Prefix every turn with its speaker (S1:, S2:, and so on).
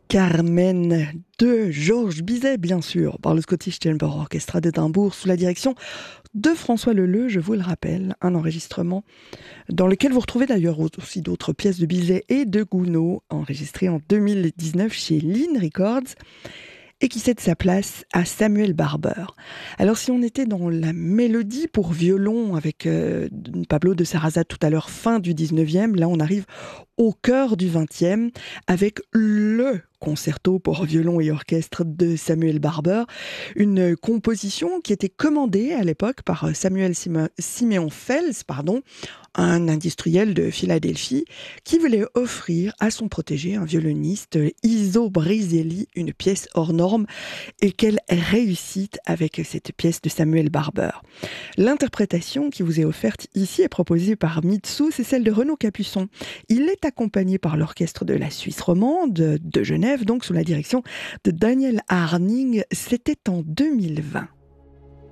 S1: Carmen de Georges Bizet, bien sûr, par le Scottish Chamber Orchestra d'Édimbourg, sous la direction de François Leleu, je vous le rappelle, un enregistrement dans lequel vous retrouvez d'ailleurs aussi d'autres pièces de Bizet et de Gounod, enregistrées en 2019 chez Linn Records, et qui cède sa place à Samuel Barber. Alors si on était dans la mélodie pour violon avec Pablo de Sarrazat tout à l'heure, fin du 19e, là on arrive au cœur du 20e avec le concerto pour violon et orchestre de Samuel Barber, une composition qui était commandée à l'époque par Samuel Simeon Fels, un industriel de Philadelphie, qui voulait offrir à son protégé, un violoniste, Iso Briselli, une pièce hors norme. Et quelle réussite avec cette pièce de Samuel Barber. L'interprétation qui vous est offerte ici est proposée par Mitsou, c'est celle de Renaud Capuçon. Il est accompagné par l'orchestre de la Suisse romande de Genève, donc sous la direction de Daniel Harning. C'était en 2020.